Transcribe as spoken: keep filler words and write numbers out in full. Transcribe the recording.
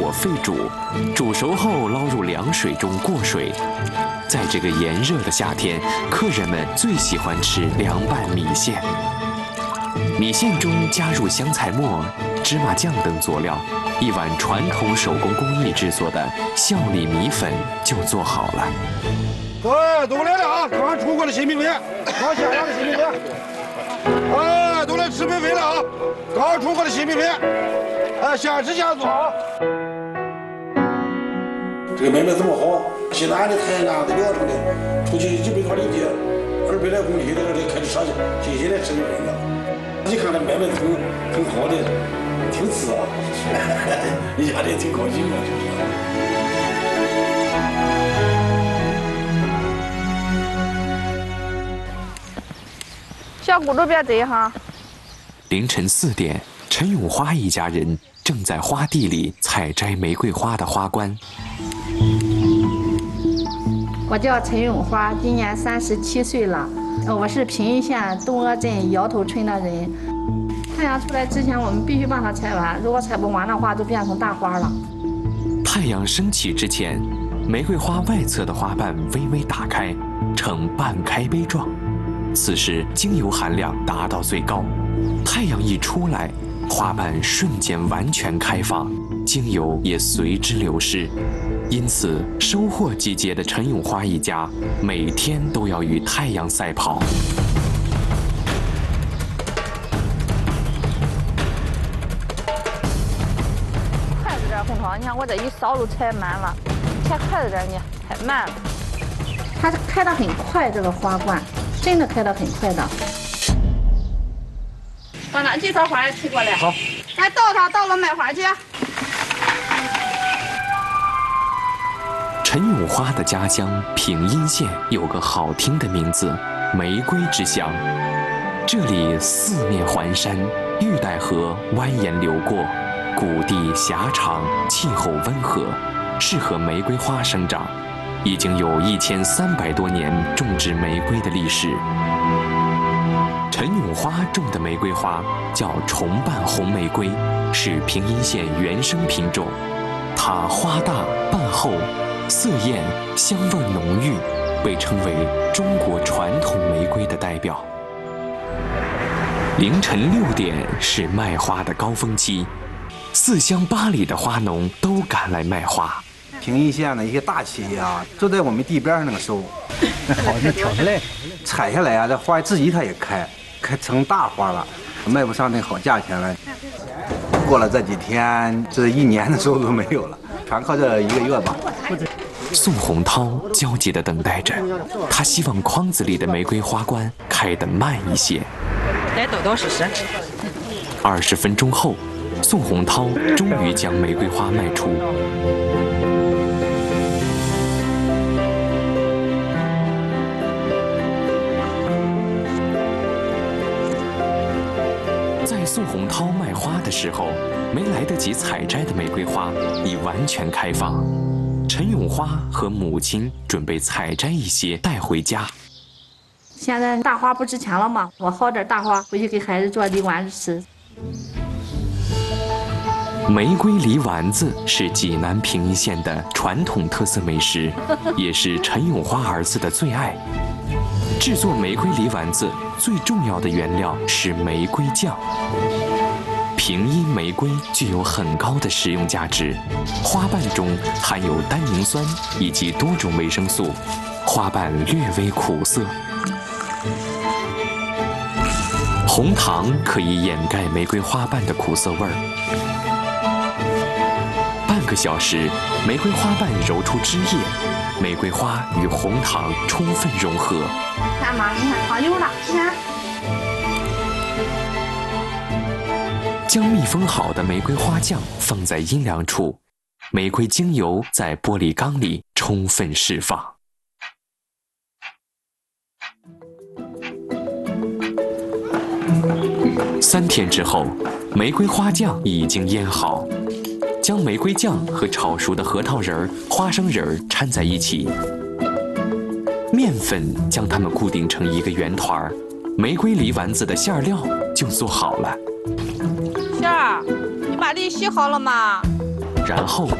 火沸煮，煮熟后捞入凉水中过水。在这个炎热的夏天，客人们最喜欢吃凉拌米线。米线中加入香菜末、芝麻酱等佐料，一碗传统手工工艺制作的孝利米粉就做好了。 各位都来了啊！刚刚出锅的新米粉，刚下凉的新米粉，哎，都来吃米粉了啊！刚出锅的新米粉，哎，现吃现做啊！这个买卖这么好，西南的、台南的、聊城的，出去一百多里地，二百来公里在这里开始上去，接下来吃米粉了。你看这买卖挺挺好的，挺滋啊，人家也挺高兴啊，就是。 小骨头别这哈。 凌晨四点，陈永花一家人正在花地里采摘玫瑰花的花冠。 我叫陈永花，今年三十七岁了。我是平邑县东阿镇摇头村的人。太阳出来之前，我们必须把它采完，如果采不完的话，就变成大花了。 太阳升起之前，玫瑰花外侧的花瓣微微打开，呈半开杯状。此时精油含量达到最高，太阳一出来，花瓣瞬间完全开放，精油也随之流失。因此，收获季节的陈永花一家每天都要与太阳赛跑。 快着点，红桃，你看我这一烧都采满了，采快着点呢，太慢了。它开得很快，这个花冠。真的开得很快的。把那几束花也提过来。 好。 来倒它，倒了卖花去。 陈永花的家乡平阴县有个好听的名字——玫瑰之乡。这里四面环山，玉带河蜿蜒流过，谷地狭长，气候温和，适合玫瑰花生长。已经有一千三百多年种植玫瑰的历史。陈永花种的玫瑰花叫重瓣红玫瑰，是平阴县原生品种。它花大瓣厚，色艳，香味浓郁，被称为中国传统玫瑰的代表。凌晨六点是卖花的高峰期，四乡八里的花农都赶来卖花。 平邑县的一些大企业啊，就在我们地边上那个收，好，那挑下来，采下来啊，这花自己它也开，开成大花了，卖不上那好价钱了。过了这几天，这一年的收入都没有了，全靠这一个月吧。 宋洪涛焦急地等待着，他希望筐子里的玫瑰花冠开得慢一些。 来豆豆试试。 二十分钟后，宋洪涛终于将玫瑰花卖出。在宋洪涛卖花的时候，没来得及采摘的玫瑰花已完全开放。陈永花和母亲准备采摘一些带回家。 现在大花不值钱了吗？我薅点大花回去给孩子做梨丸子吃。 玫瑰梨丸子是济南平邑县的传统特色美食，也是陈永花儿子的最爱。制作玫瑰梨丸子最重要的原料是玫瑰酱。平阴玫瑰具有很高的食用价值，花瓣中含有单宁酸以及多种维生素，花瓣略微苦涩。红糖可以掩盖玫瑰花瓣的苦涩味儿。半个小时，玫瑰花瓣揉出汁液，玫瑰花与红糖充分融合。 看嘛，你看糖有了，你看。 将密封好的玫瑰花酱放在阴凉处，玫瑰精油在玻璃缸里充分释放。三天之后，玫瑰花酱已经腌好。将玫瑰酱和炒熟的核桃仁儿、花生仁儿掺在一起，面粉将它们固定成一个圆团儿，玫瑰梨丸子的馅料就做好了。 馅儿，你把梨洗好了吗？ 然后